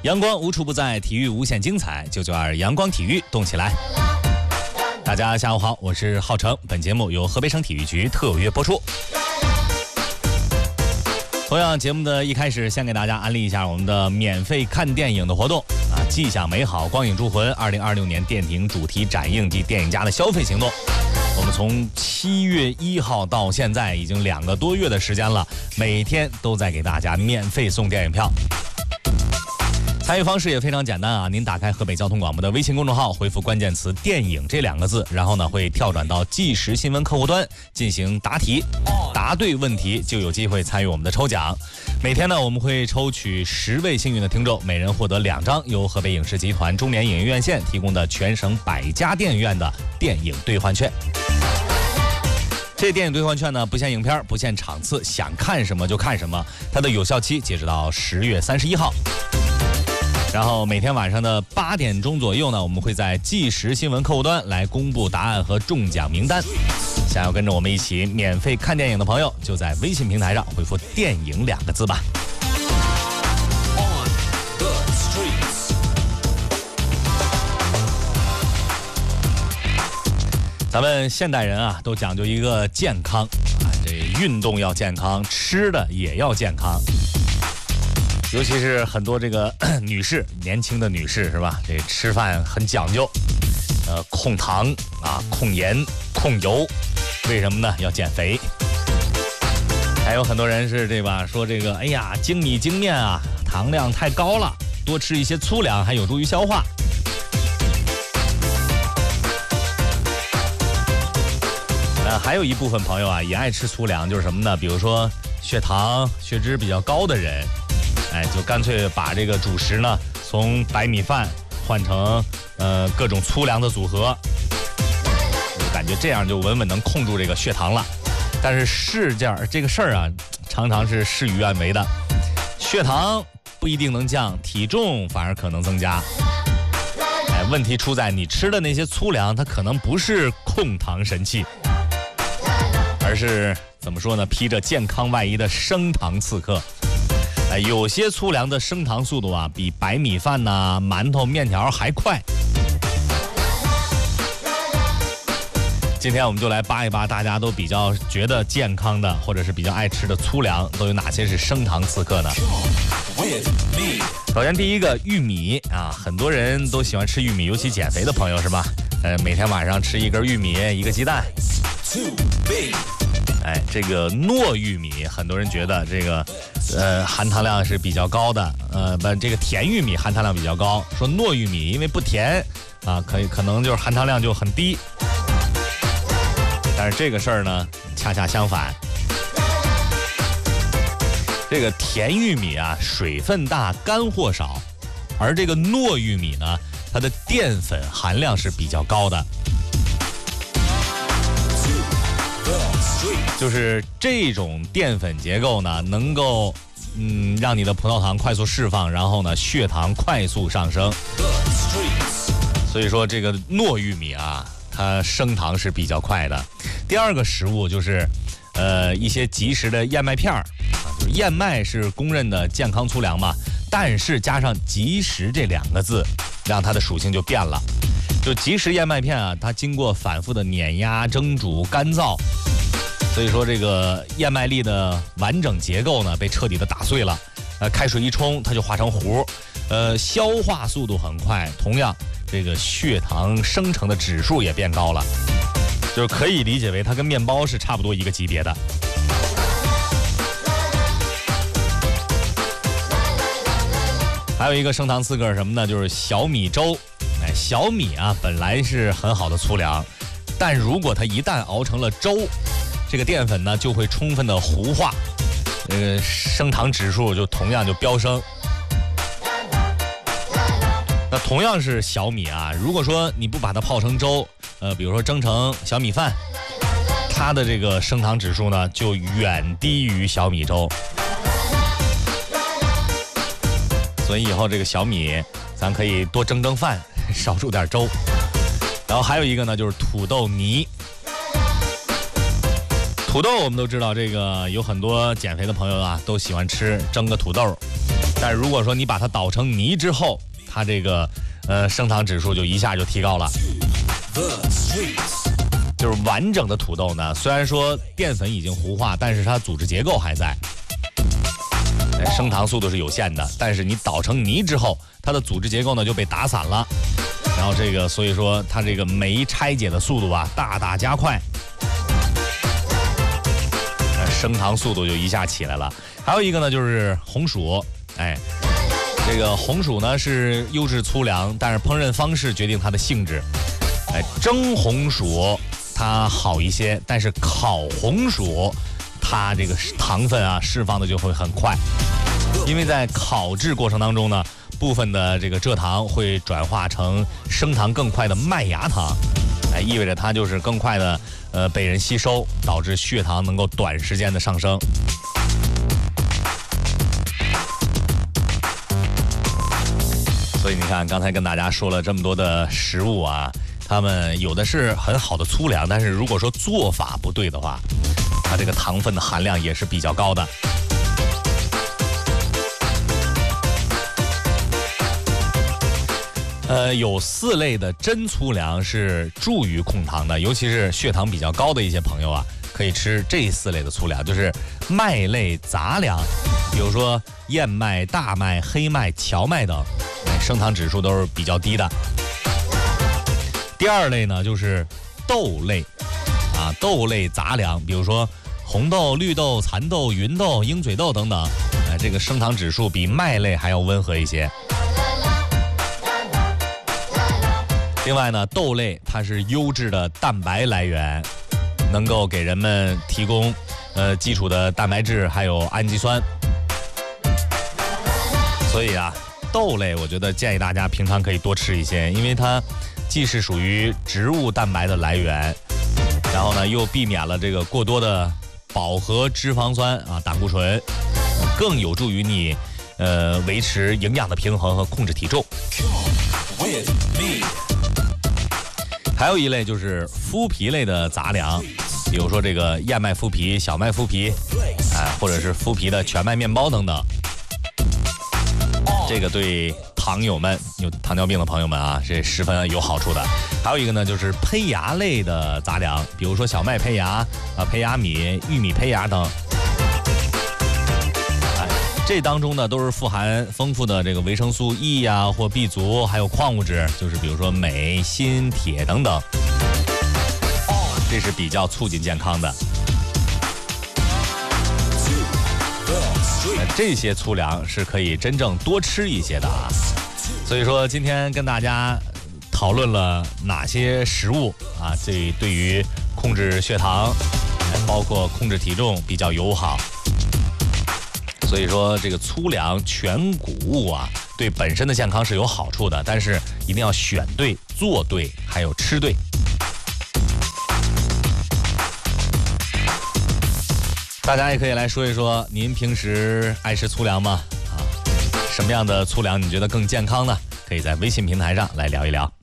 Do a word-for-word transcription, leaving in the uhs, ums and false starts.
阳光无处不在，体育无限精彩。九九二阳光体育，动起来！大家下午好，我是浩成。本节目由河北省体育局特约播出。同样，节目的一开始，先给大家安利一下我们的免费看电影的活动啊！既享美好，光影铸魂二零二六年电影主题展映及电影家的消费行动。我们从七月一号到现在已经两个多月的时间了，每天都在给大家免费送电影票。参与方式也非常简单啊！您打开河北交通广播的微信公众号，回复关键词“电影”这两个字，然后呢会跳转到即时新闻客户端进行答题，答对问题就有机会参与我们的抽奖。每天呢我们会抽取十位幸运的听众，每人获得两张由河北影视集团中联影业院线提供的全省百家电影院的电影兑换券。这电影兑换券呢不限影片，不限场次，想看什么就看什么。它的有效期截止到十月三十一号。然后每天晚上的八点钟左右呢，我们会在即时新闻客户端来公布答案和中奖名单。想要跟着我们一起免费看电影的朋友，就在微信平台上回复“电影”两个字吧。咱们现代人啊，都讲究一个健康啊，这运动要健康，吃的也要健康。尤其是很多这个女士，年轻的女士是吧？这吃饭很讲究，呃，控糖啊，控盐，控油，为什么呢？要减肥。还有很多人是对吧？说这个，哎呀，精米精面啊，糖量太高了，多吃一些粗粮还有助于消化。呃，还有一部分朋友啊，也爱吃粗粮，就是什么呢？比如说血糖、血脂比较高的人。哎，就干脆把这个主食呢，从白米饭换成呃各种粗粮的组合，我感觉这样就稳稳能控住这个血糖了。但是事件这个事儿啊，常常是事与愿违的，血糖不一定能降，体重反而可能增加。哎，问题出在你吃的那些粗粮，它可能不是控糖神器，而是怎么说呢？披着健康外衣的升糖刺客。哎，有些粗粮的升糖速度啊，比白米饭呐、啊、馒头、面条还快。今天我们就来扒一扒大家都比较觉得健康的，或者是比较爱吃的粗粮，都有哪些是升糖刺客呢？首先第一个玉米啊，很多人都喜欢吃玉米，尤其减肥的朋友是吧？呃，每天晚上吃一根玉米，一个鸡蛋。哎，这个糯玉米，很多人觉得这个，呃，含糖量是比较高的，呃，不，这个甜玉米含糖量比较高。说糯玉米因为不甜，啊，可以可能就是含糖量就很低。但是这个事儿呢，恰恰相反。这个甜玉米啊，水分大，干货少，而这个糯玉米呢，它的淀粉含量是比较高的。就是这种淀粉结构呢，能够嗯让你的葡萄糖快速释放，然后呢血糖快速上升。所以说这个糯玉米啊，它升糖是比较快的。第二个食物就是呃一些即食的燕麦片儿啊，就是燕麦是公认的健康粗粮嘛，但是加上即食这两个字，让它的属性就变了。就即食燕麦片啊，它经过反复的碾压、蒸煮、干燥。所以说这个燕麦粒的完整结构呢被彻底的打碎了，呃，开水一冲它就化成糊，呃，消化速度很快，同样这个血糖生成的指数也变高了，就是可以理解为它跟面包是差不多一个级别的。还有一个升糖刺客是什么呢？就是小米粥。哎，小米啊本来是很好的粗粮，但如果它一旦熬成了粥，这个淀粉呢就会充分的糊化，这个升糖指数就同样就飙升。那同样是小米啊，如果说你不把它泡成粥，呃，比如说蒸成小米饭，它的这个升糖指数呢就远低于小米粥。所以以后这个小米，咱可以多蒸蒸饭，少煮点粥。然后还有一个呢，就是土豆泥。土豆我们都知道，这个有很多减肥的朋友啊都喜欢吃，蒸个土豆， 但是如果说你把它捣成泥之后，它这个呃升糖指数就一下就提高了。就是完整的土豆呢，虽然说淀粉已经糊化，但是它组织结构还在，升糖速度是有限的。但是你捣成泥之后，它的组织结构呢就被打散了，然后这个所以说它这个酶拆解的速度啊大大加快，升糖速度就一下起来了。还有一个呢就是红薯，哎，这个红薯呢是优质粗粮，但是烹饪方式决定它的性质。哎，蒸红薯它好一些，但是烤红薯它这个糖分啊释放的就会很快，因为在烤制过程当中呢，部分的这个蔗糖会转化成升糖更快的麦芽糖，哎，意味着它就是更快的呃被人吸收，导致血糖能够短时间的上升。所以你看，刚才跟大家说了这么多的食物啊，他们有的是很好的粗粮，但是如果说做法不对的话，它这个糖分的含量也是比较高的。呃，有四类的真粗粮是助于控糖的，尤其是血糖比较高的一些朋友啊，可以吃这四类的粗粮，就是麦类杂粮，比如说燕麦、大麦、黑麦、荞麦等，升糖指数都是比较低的。第二类呢就是豆类啊，豆类杂粮，比如说红豆、绿豆、蚕豆、芸豆、鹰嘴豆等等，哎，这个升糖指数比麦类还要温和一些。另外呢，豆类它是优质的蛋白来源，能够给人们提供呃基础的蛋白质还有氨基酸，所以啊，豆类我觉得建议大家平常可以多吃一些，因为它既是属于植物蛋白的来源，然后呢又避免了这个过多的饱和脂肪酸啊胆固醇，更有助于你呃维持营养的平衡和控制体重。还有一类就是麸皮类的杂粮，比如说这个燕麦麸皮、小麦麸皮，哎，或者是麸皮的全麦面包等等。这个对糖友们、有糖尿病的朋友们啊，是十分有好处的。还有一个呢，就是胚芽类的杂粮，比如说小麦胚芽啊、胚芽米、玉米胚芽等。这当中呢，都是富含丰富的这个维生素 E 呀、啊、或 B 族，还有矿物质，就是比如说镁、锌、铁等等，这是比较促进健康的。这些粗粮是可以真正多吃一些的啊。所以说，今天跟大家讨论了哪些食物啊，对对于控制血糖，包括控制体重比较友好。所以说，这个粗粮全谷物啊，对本身的健康是有好处的，但是一定要选对、做对，还有吃对。大家也可以来说一说，您平时爱吃粗粮吗？啊，什么样的粗粮你觉得更健康呢？可以在微信平台上来聊一聊。